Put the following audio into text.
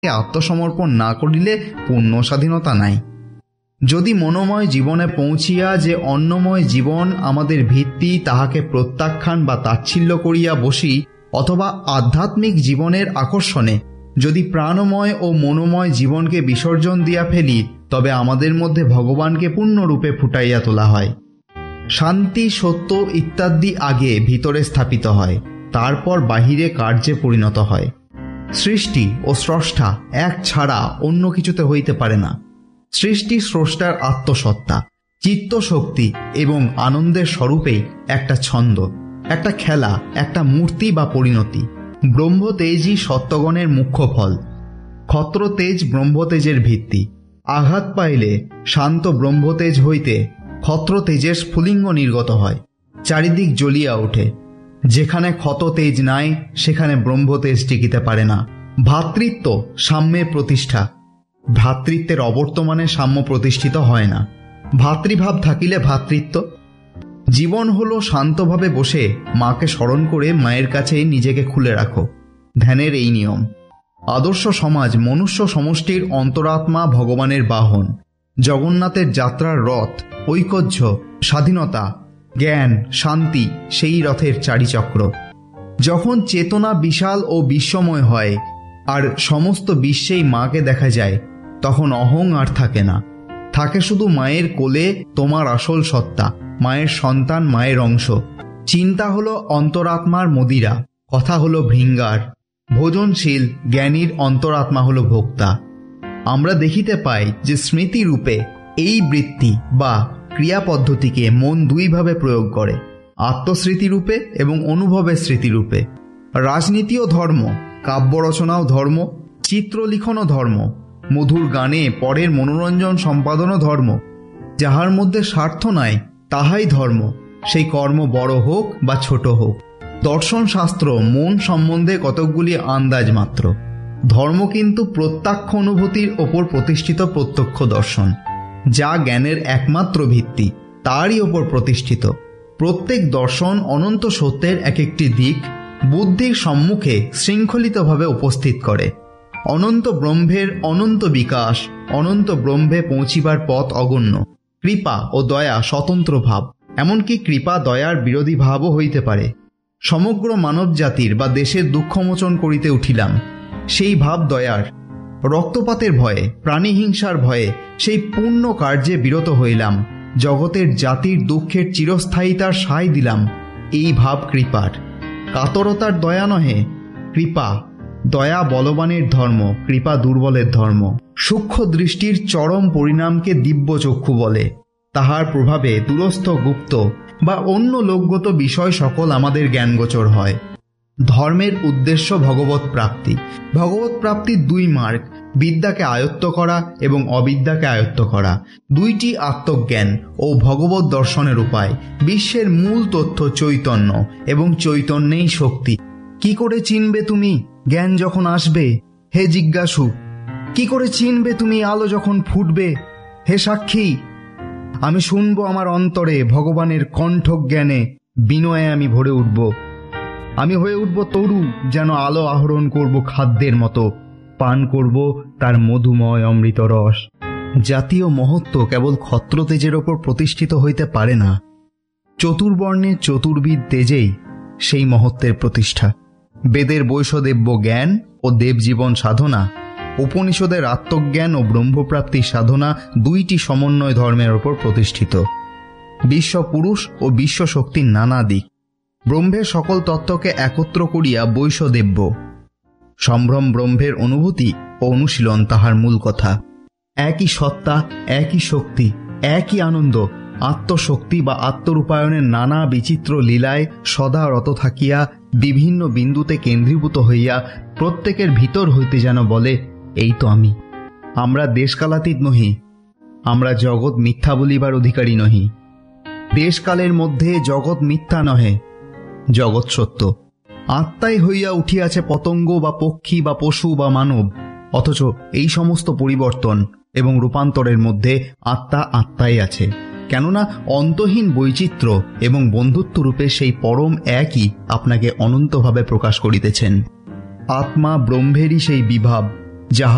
আত্মসমর্পণ না করিলে পূর্ণ স্বাধীনতা নাই। যদি মনোময় জীবনে পৌঁছিয়া যে অন্নময় জীবন আমাদের ভিত্তি তাহাকে প্রত্যাখ্যান বা তাচ্ছিল্য করিয়া বসি, অথবা আধ্যাত্মিক জীবনের আকর্ষণে যদি প্রাণময় ও মনোময় জীবনকে বিসর্জন দিয়া ফেলি, তবে আমাদের মধ্যে ভগবানকে পূর্ণরূপে ফুটাইয়া তোলা হয়। শান্তি, সত্য ইত্যাদি আগে ভিতরে স্থাপিত হয়, তারপর বাহিরে কার্যে পরিণত হয়। সৃষ্টি ও স্রষ্টা এক ছাড়া অন্য কিছুতে হইতে পারে না। সৃষ্টি স্রষ্টার আত্মসত্তা, চিত্তশক্তি এবং আনন্দের স্বরূপেই একটা ছন্দ, একটা খেলা, একটা মূর্তি বা পরিণতি। ব্রহ্মতেজই সত্যগণের মুখ্য ফল। ক্ষত্রতেজ ব্রহ্মতেজের ভিত্তি। আঘাত পাইলে শান্ত ব্রহ্মতেজ হইতে ক্ষত্রতেজের স্ফুলিঙ্গ নির্গত হয়, চারিদিক জ্বলিয়া ওঠে। যেখানে ক্ষততেজ নাই সেখানে ব্রহ্মতেজ টিকিতে পারে না। ভ্রাতৃত্ব সাম্যের প্রতিষ্ঠা। ভ্রাতৃত্বের অবর্তমানে সাম্য প্রতিষ্ঠিত হয় না। ভাতৃভাব থাকিলে ভ্রাতৃত্ব। জীবন হলো শান্তভাবে বসে মাকে স্মরণ করে মায়ের কাছেই নিজেকে খুলে রাখো, ধ্যানের এই নিয়ম। আদর্শ সমাজ মনুষ্য সমষ্টির অন্তরাত্মা ভগবানের বাহন, জগন্নাথের যাত্রার রথ, ঐকর্য, স্বাধীনতা, জ্ঞান, শান্তি সেই রথের চারিচক্র। যখন চেতনা বিশাল ও বিশ্বময় হয় আর সমস্ত বিশ্বেই মাকে দেখা যায়, তখন অহং আর থাকে না। থাকে শুধু মায়ের কোলে তোমার আসল সত্তা, মায়ের সন্তান, মায়ের অংশ। চিন্তা হলো অন্তরাত্মার মদিরা, কথা হলো ভৃঙ্গার। ভোজনশীল জ্ঞানীর অন্তরাত্মা হলো ভোক্তা। আমরা দেখিতে পাই যে স্মৃতি রূপে এই বৃত্তি বা ক্রিয়া পদ্ধতিকে মন দুইভাবে প্রয়োগ করে, আত্মস্মৃতিরূপে এবং অনুভবের স্মৃতিরূপে। রাজনীতিও ধর্ম, কাব্য রচনাও ধর্ম, চিত্রলিখনও ধর্ম, মধুর গানে পরের মনোরঞ্জন সম্পাদনও ধর্ম। যাহার মধ্যে স্বার্থ নাই তাহাই ধর্ম, সেই কর্ম বড় হোক বা ছোট হোক। দর্শন শাস্ত্র মন সম্বন্ধে কতকগুলি আন্দাজ মাত্র। ধর্ম কিন্তু প্রত্যক্ষ অনুভূতির ওপর প্রতিষ্ঠিত প্রত্যক্ষ দর্শন, যা জ্ঞানের একমাত্র ভিত্তি, তারই ওপর প্রতিষ্ঠিত। প্রত্যেক দর্শন অনন্ত সত্যের এক একটি দিক বুদ্ধির সম্মুখে শৃঙ্খলিতভাবে উপস্থিত করে। অনন্ত ব্রহ্মের অনন্ত বিকাশ, অনন্ত ব্রহ্মে পৌঁছিবার পথ অগণ্য। কৃপা ও দয়া স্বতন্ত্র ভাব, এমনকি কৃপা দয়ার বিরোধী ভাবও হইতে পারে। সমগ্র মানব জাতির বা দেশের দুঃখমোচন করিতে উঠিলাম, সেই ভাব দয়ার। রক্তপাতের ভয়ে, প্রাণীহিংসার ভয়ে সেই পূর্ণ কার্যে বিরত হইলাম। জগতের জাতির দুঃখের চিরস্থায়িতার সায় দিলাম, এই ভাব কৃপার। কাতরতার দয়া নহে, কৃপা। দয়া বলবানের ধর্ম, কৃপা দুর্বলের ধর্ম। সূক্ষ্ম দৃষ্টির চরম পরিণামকে দিব্য চক্ষু বলে। তাহার প্রভাবে দূরস্থ গুপ্ত বা অন্য লোকগত বিষয় সকল আমাদের জ্ঞানগোচর হয়। ধর্মের উদ্দেশ্য ভগবৎ প্রাপ্তি। ভগবৎ প্রাপ্তির দুই মার্গ, বিদ্যাকে আয়ত্ত করা এবং অবিদ্যাকে আয়ত্ত করা। দুইটি আত্মজ্ঞান ও ভগবৎ দর্শনের উপায়। বিশ্বের মূল তথ্য চৈতন্য এবং চৈতন্যেই শক্তি। কি করে চিনবে তুমি জ্ঞান যখন আসবে, হে জিজ্ঞাসু? কি করে চিনবে তুমি আলো যখন ফুটবে, হে সাক্ষী? আমি শুনব আমার অন্তরে ভগবানের কণ্ঠজ্ঞানে, বিনয়ে আমি ভরে উঠব। আমি হয়ে উঠব তরু, যেন আলো আহরণ করব খাদ্যের মতো, পান করব তার মধুময় অমৃত রস। জাতীয় মহত্ব কেবল ক্ষত্রতেজের ওপর প্রতিষ্ঠিত হইতে পারে না। চতুর্বর্ণের চতুর্বিদ তেজেই সেই মহত্বের প্রতিষ্ঠা। বেদের বৈষদেব্য জ্ঞান ও দেবজীবন সাধনা, উপনিষদের আত্মজ্ঞান ও ব্রহ্মপ্রাপ্তির সাধনা, দুইটি সমন্বয় ধর্মের ওপর প্রতিষ্ঠিত। বিশ্বপুরুষ ও বিশ্বশক্তির নানা দিক, ব্রহ্মের সকল তত্ত্বকে একত্র করিয়া বৈষদেব্য। সম্ভ্রম ব্রহ্মের অনুভূতি ও অনুশীলন তাহার মূল কথা। একই সত্তা, একই শক্তি, একই আনন্দ, আত্মশক্তি বা আত্মরূপায়ণের নানা বিচিত্র লীলায় সদা রত থাকিয়া বিভিন্ন বিন্দুতে কেন্দ্রীভূত হইয়া প্রত্যেকের ভিতর হইতে যেন বলে, এই তো আমি। আমরা দেশকালাতীত নহি, আমরা জগৎ মিথ্যা বলিবার অধিকারী নহি। দেশকালের মধ্যে জগৎ মিথ্যা নহে, জগৎ সত্য। আত্মাই হইয়া উঠিয়াছে পতঙ্গ বা পক্ষী বা পশু বা মানব, অথচ এই সমস্ত পরিবর্তন এবং রূপান্তরের মধ্যে আত্মা আত্মাই আছে। কেননা অন্তহীন বৈচিত্র্য এবং বন্ধুত্ব রূপে সেই পরম একই আপনাকে অনন্তভাবে প্রকাশ করিতেছেন। আত্মা ব্রহ্মেরই সেই বিভাব, যাহা